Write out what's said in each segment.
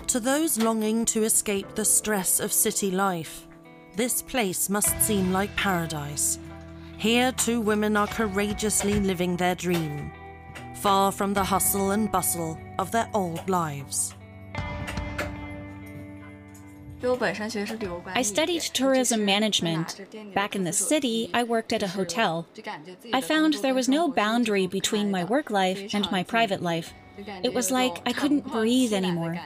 But to those longing to escape the stress of city life, this place must seem like paradise. Here, two women are courageously living their dream, far from the hustle and bustle of their old lives. I studied tourism management. Back in the city, I worked at a hotel. I found there was no boundary between my work life and my private life. It was like I couldn't breathe anymore.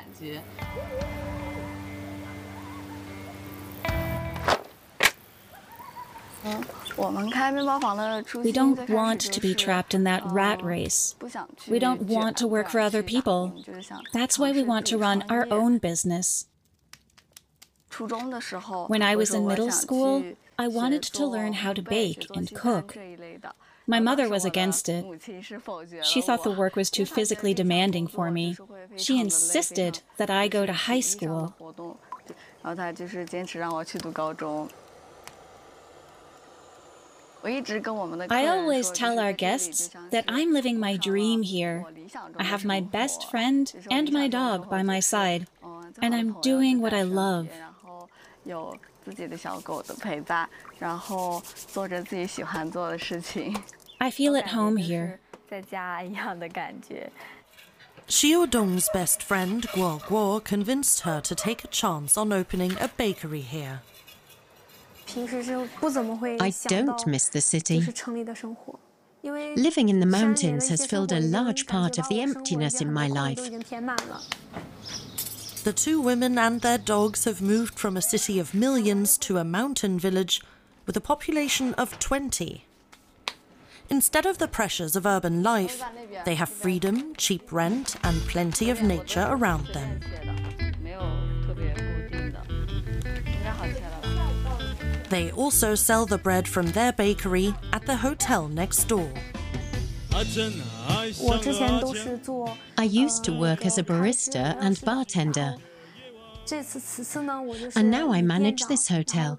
We don't want to be trapped in that rat race. We don't want to work for other people. That's why we want to run our own business. When I was in middle school, I wanted to learn how to bake and cook. My mother was against it. She thought the work was too physically demanding for me. She insisted that I go to high school. I always tell our guests that I'm living my dream here. I have my best friend and my dog by my side, and I'm doing what I love. I feel at home here. Xiaodong's best friend, Guo Guo, convinced her to take a chance on opening a bakery here. I don't miss the city. Living in the mountains has filled a large part of the emptiness in my life. The two women and their dogs have moved from a city of millions to a mountain village with a population of 20. Instead of the pressures of urban life, they have freedom, cheap rent, and plenty of nature around them. They also sell the bread from their bakery at the hotel next door. I used to work as a barista and bartender, and now I manage this hotel.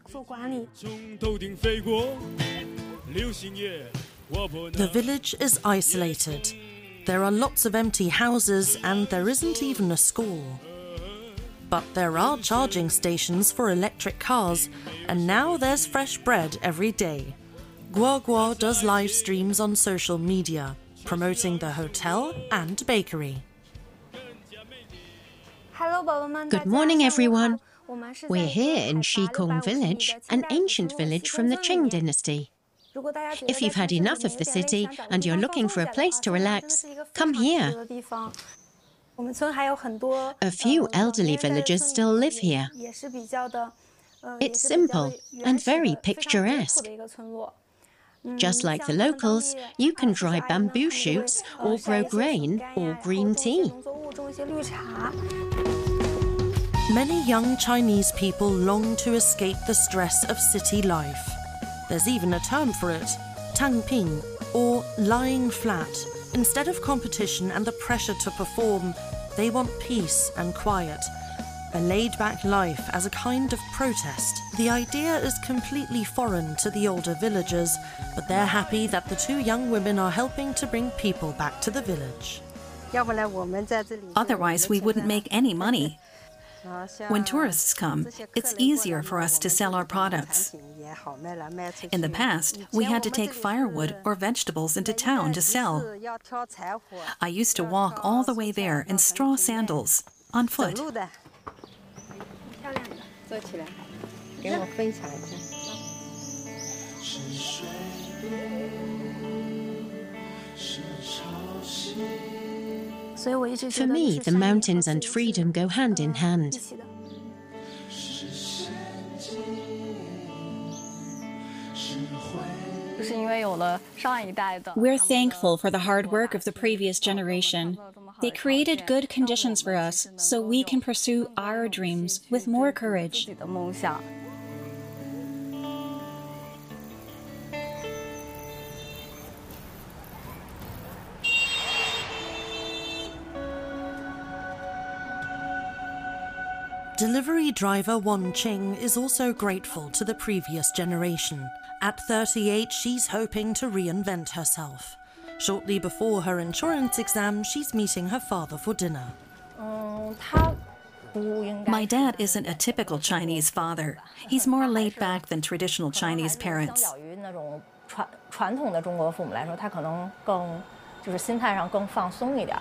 The village is isolated. There are lots of empty houses and there isn't even a school. But there are charging stations for electric cars, and now there's fresh bread every day. Guo Guo does live streams on social media, promoting the hotel and bakery. Good morning, everyone. We're here in Shikong Village, an ancient village from the Qing dynasty. If you've had enough of the city and you're looking for a place to relax, come here. A few elderly villagers still live here. It's simple and very picturesque. Just like the locals, you can dry bamboo shoots or grow grain or green tea. Many young Chinese people long to escape the stress of city life. There's even a term for it, tangping, or lying flat. Instead of competition and the pressure to perform, they want peace and quiet, a laid-back life as a kind of protest. The idea is completely foreign to the older villagers, but they're happy that the two young women are helping to bring people back to the village. Otherwise, we wouldn't make any money. When tourists come, it's easier for us to sell our products. In the past, we had to take firewood or vegetables into town to sell. I used to walk all the way there in straw sandals, on foot. For me, the mountains and freedom go hand in hand. We're thankful for the hard work of the previous generation. They created good conditions for us so we can pursue our dreams with more courage. Delivery driver Wan Qing is also grateful to the previous generation. At 38, she's hoping to reinvent herself. Shortly before her insurance exam, she's meeting her father for dinner. My dad isn't a typical Chinese father. He's more laid back than traditional Chinese parents. 传统的中国父母来说，他可能更就是心态上更放松一点。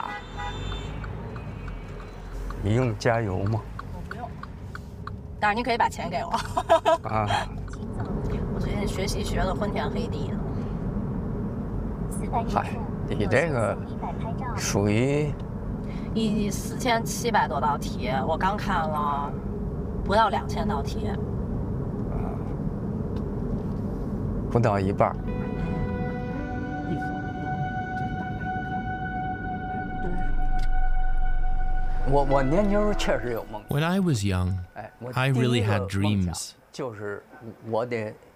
你用加油吗？ 我不用，但是你可以把钱给我。 啊。 我最近学习学的昏天黑地的。 嗨，你这个属于 4700多道题，我刚看了不到2000道题。 不到一半。我年轻时候确实有梦。 When I was young, I really had dreams. 就是我得